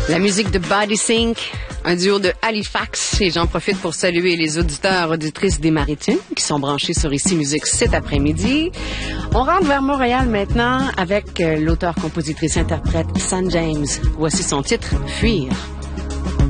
La musique de Body Sync, un duo de Halifax. Et j'en profite pour saluer les auditeurs, auditrices des Maritimes qui sont branchés sur Ici Musique cet après-midi. On rentre vers Montréal maintenant avec l'auteur-compositrice-interprète San James. Voici son titre, Fuir.